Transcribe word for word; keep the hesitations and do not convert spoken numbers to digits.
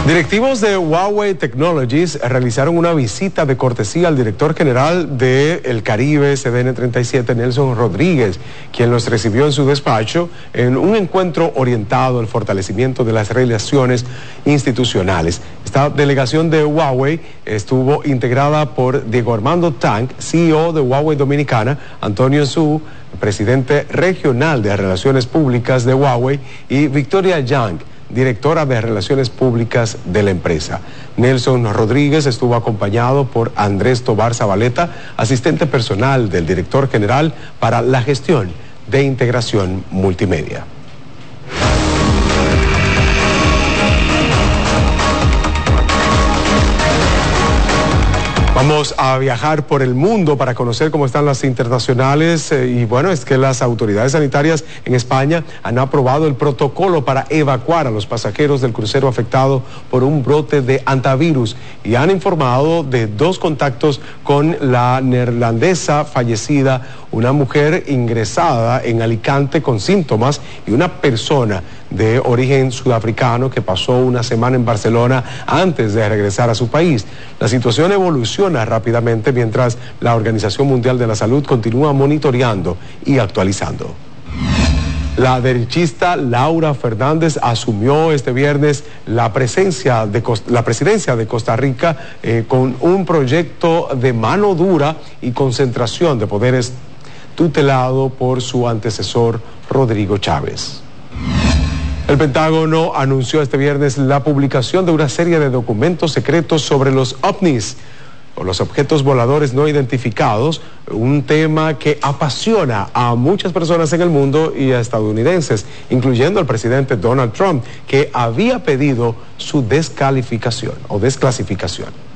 Directivos de Huawei Technologies realizaron una visita de cortesía al director general de El Caribe C D N treinta y siete, Nelson Rodríguez, quien los recibió en su despacho en un encuentro orientado al fortalecimiento de las relaciones institucionales. Esta delegación de Huawei estuvo integrada por Diego Armando Tang, C E O de Huawei Dominicana, Antonio Zhu, presidente regional de Relaciones Públicas de Huawei, y Victoria Yang, directora de Relaciones Públicas de la empresa. Nelson Rodríguez estuvo acompañado por Andrés Tobar Zabaleta, asistente personal del director general para la gestión de integración multimedia. Vamos a viajar por el mundo para conocer cómo están las internacionales eh, y bueno, es que las autoridades sanitarias en España han aprobado el protocolo para evacuar a los pasajeros del crucero afectado por un brote de hantavirus y han informado de dos contactos con la neerlandesa fallecida, una mujer ingresada en Alicante con síntomas y una persona de origen sudafricano que pasó una semana en Barcelona antes de regresar a su país. La situación evoluciona rápidamente mientras la Organización Mundial de la Salud continúa monitoreando y actualizando. La derechista Laura Fernández asumió este viernes la, presencia de, la presidencia de Costa Rica eh, con un proyecto de mano dura y concentración de poderes tutelado por su antecesor Rodrigo Chávez. El Pentágono anunció este viernes la publicación de una serie de documentos secretos sobre los ovnis, o los objetos voladores no identificados, un tema que apasiona a muchas personas en el mundo y a estadounidenses, incluyendo al presidente Donald Trump, que había pedido su descalificación o desclasificación.